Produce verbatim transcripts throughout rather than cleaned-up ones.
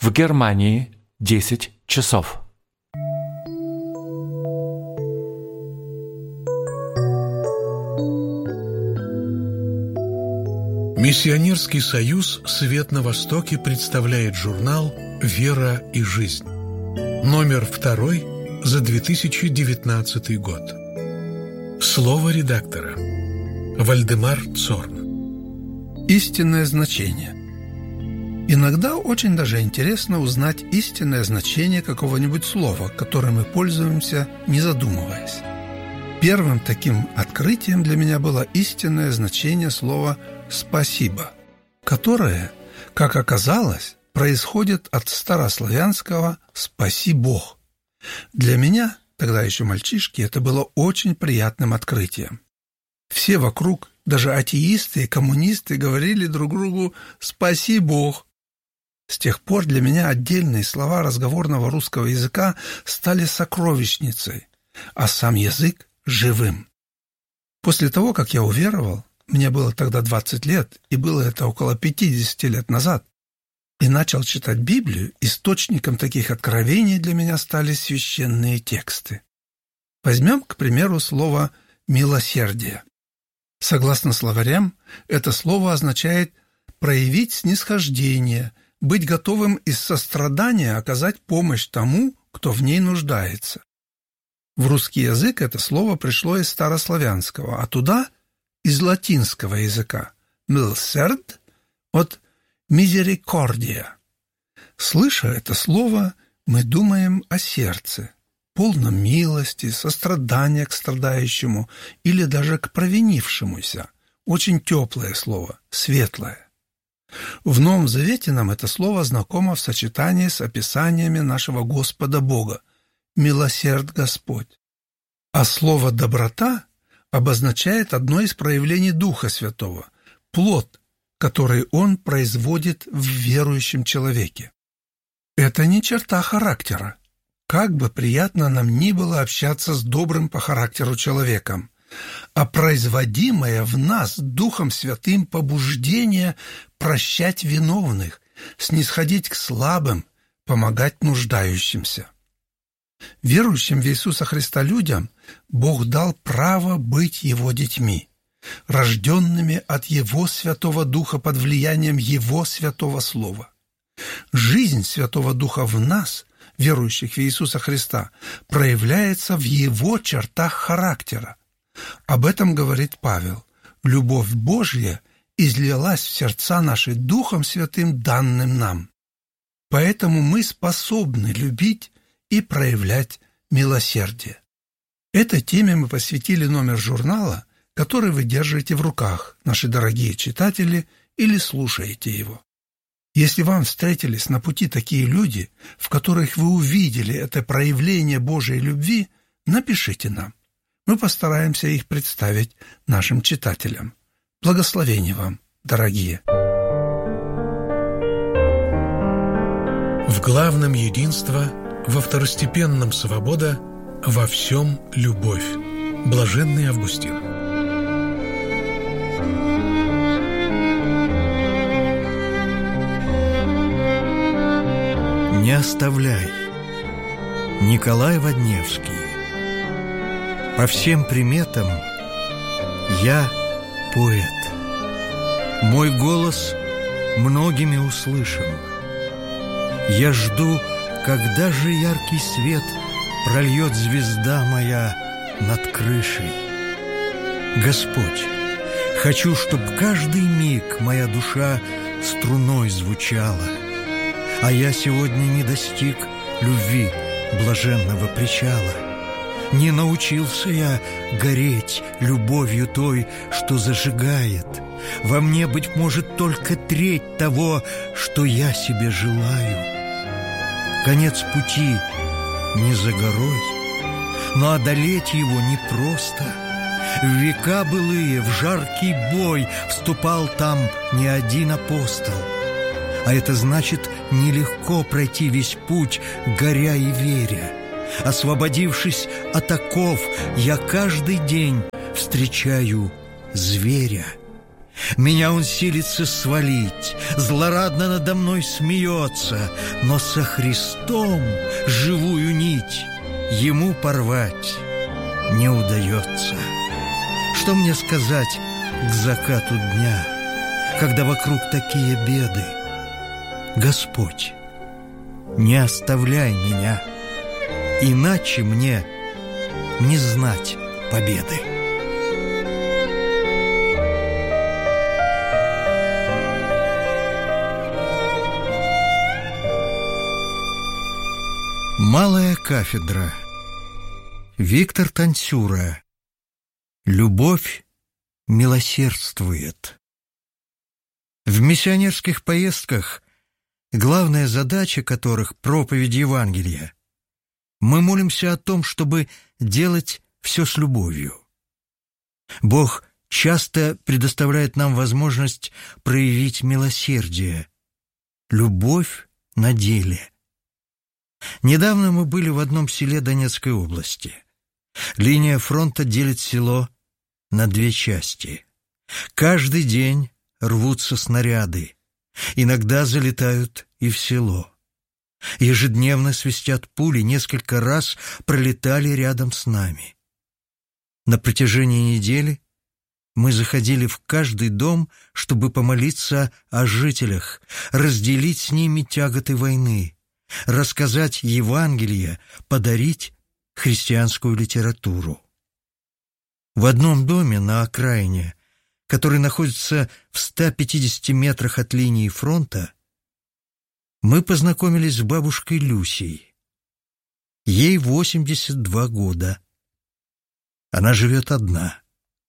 В Германии десять часов. Миссионерский союз «Свет на Востоке» представляет журнал «Вера и жизнь». Номер второй за две тысячи девятнадцатый год. Слово редактора. Вальдемар Цорн. Истинное значение. Иногда очень даже интересно узнать истинное значение какого-нибудь слова, которым мы пользуемся, не задумываясь. Первым таким открытием для меня было истинное значение слова «спасибо», которое, как оказалось, происходит от старославянского «спаси Бог». Для меня, тогда еще мальчишки, это было очень приятным открытием. Все вокруг, даже атеисты и коммунисты, говорили друг другу «спаси Бог». С тех пор для меня отдельные слова разговорного русского языка стали сокровищницей, а сам язык – живым. После того, как я уверовал, мне было тогда двадцать лет, и было это около пятьдесят лет назад, и начал читать Библию, источником таких откровений для меня стали священные тексты. Возьмем, к примеру, слово «милосердие». Согласно словарям, это слово означает «проявить снисхождение», быть готовым из сострадания оказать помощь тому, кто в ней нуждается. В русский язык это слово пришло из старославянского, а туда – из латинского языка «милсерд» от «мизерикордия». Слыша это слово, мы думаем о сердце, полном милости, сострадания к страдающему или даже к провинившемуся. Очень теплое слово, светлое. В Новом Завете нам это слово знакомо в сочетании с описаниями нашего Господа Бога «Милосерд Господь». А слово «доброта» обозначает одно из проявлений Духа Святого – плод, который Он производит в верующем человеке. Это не черта характера. Как бы приятно нам ни было общаться с добрым по характеру человеком, а производимое в нас Духом Святым побуждение прощать виновных, снисходить к слабым, помогать нуждающимся. Верующим в Иисуса Христа людям Бог дал право быть Его детьми, рожденными от Его Святого Духа под влиянием Его Святого Слова. Жизнь Святого Духа в нас, верующих в Иисуса Христа, проявляется в Его чертах характера. Об этом говорит Павел. «Любовь Божья излилась в сердца наши Духом Святым, данным нам». Поэтому мы способны любить и проявлять милосердие. Этой теме мы посвятили номер журнала, который вы держите в руках, наши дорогие читатели, или слушаете его. Если вам встретились на пути такие люди, в которых вы увидели это проявление Божьей любви, напишите нам. Мы постараемся их представить нашим читателям. Благословения вам, дорогие! В главном единство, во второстепенном свобода, во всем любовь. Блаженный Августин. Не оставляй. Николай Водневский. По всем приметам я поэт. Мой голос многими услышан. Я жду, когда же яркий свет прольет звезда моя над крышей. Господь, хочу, чтоб каждый миг моя душа струной звучала, а я сегодня не достиг любви блаженного причала. Не научился я гореть любовью той, что зажигает. Во мне, быть может, только треть того, что я себе желаю. Конец пути не за горой, но одолеть его непросто. В века былые, в жаркий бой вступал там не один апостол. А это значит, нелегко пройти весь путь, горя и веря. Освободившись от оков, я каждый день встречаю зверя. Меня он силится свалить, злорадно надо мной смеется, но со Христом живую нить ему порвать не удается. Что мне сказать к закату дня, когда вокруг такие беды? Господь, не оставляй меня, иначе мне не знать победы. Малая кафедра. Виктор Танцюра. Любовь милосердствует. В миссионерских поездках, главная задача которых — проповедь Евангелия, мы молимся о том, чтобы делать все с любовью. Бог часто предоставляет нам возможность проявить милосердие, любовь на деле. Недавно мы были в одном селе Донецкой области. Линия фронта делит село на две части. Каждый день рвутся снаряды, иногда залетают и в село. Ежедневно свистят пули, несколько раз пролетали рядом с нами. На протяжении недели мы заходили в каждый дом, чтобы помолиться о жителях, разделить с ними тяготы войны, рассказать Евангелие, подарить христианскую литературу. В одном доме на окраине, который находится в ста пятидесяти метрах от линии фронта, мы познакомились с бабушкой Люсей. Ей восемьдесят два года. Она живет одна.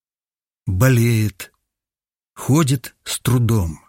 Болеет, ходит с трудом.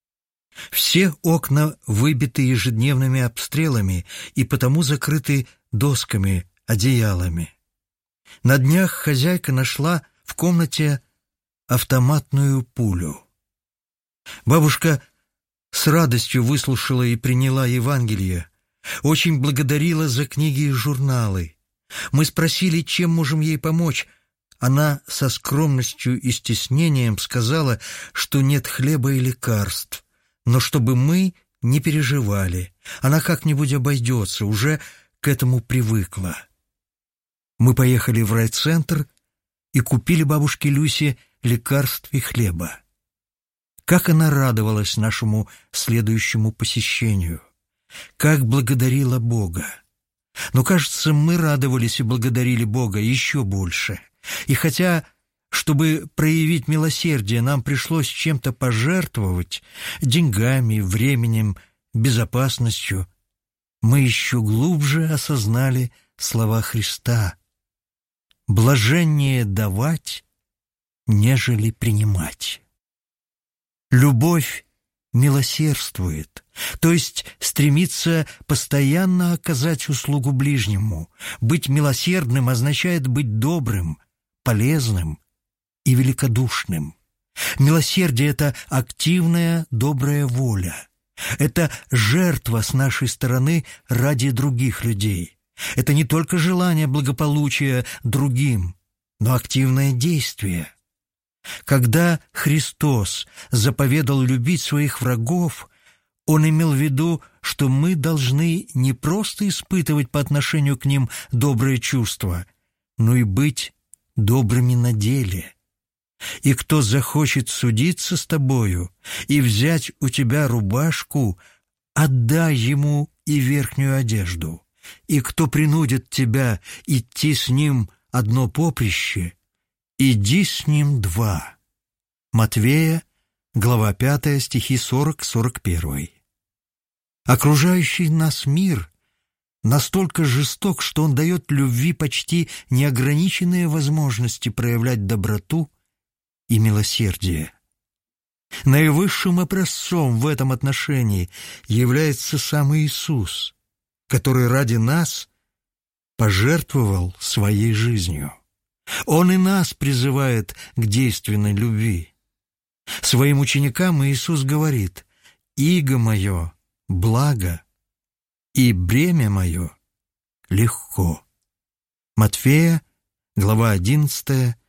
Все окна выбиты ежедневными обстрелами и потому закрыты досками, одеялами. На днях хозяйка нашла в комнате автоматную пулю. Бабушка с радостью выслушала и приняла Евангелие, очень благодарила за книги и журналы. Мы спросили, чем можем ей помочь. Она со скромностью и стеснением сказала, что нет хлеба и лекарств, но чтобы мы не переживали, она как-нибудь обойдется, уже к этому привыкла. Мы поехали в райцентр и купили бабушке Люсе лекарств и хлеба. Как она радовалась нашему следующему посещению, как благодарила Бога. Но, кажется, мы радовались и благодарили Бога еще больше. И хотя, чтобы проявить милосердие, нам пришлось чем-то пожертвовать, деньгами, временем, безопасностью, мы еще глубже осознали слова Христа: «Блаженнее давать, нежели принимать». Любовь милосердствует, то есть стремится постоянно оказать услугу ближнему. Быть милосердным означает быть добрым, полезным и великодушным. Милосердие — это активная добрая воля. Это жертва с нашей стороны ради других людей. Это не только желание благополучия другим, но активное действие. Когда Христос заповедал любить своих врагов, Он имел в виду, что мы должны не просто испытывать по отношению к ним добрые чувства, но и быть добрыми на деле. И кто захочет судиться с тобою и взять у тебя рубашку, отдай ему и верхнюю одежду. И кто принудит тебя идти с ним одно поприще, иди с ним два. Матвея, глава пятая, стихи сорок сорок один. Окружающий нас мир настолько жесток, что он дает любви почти неограниченные возможности проявлять доброту и милосердие. Наивысшим образцом в этом отношении является сам Иисус, который ради нас пожертвовал своей жизнью. Он и нас призывает к действенной любви. Своим ученикам Иисус говорит: «Иго мое благо, и бремя мое легко». Матфея, глава одиннадцатая,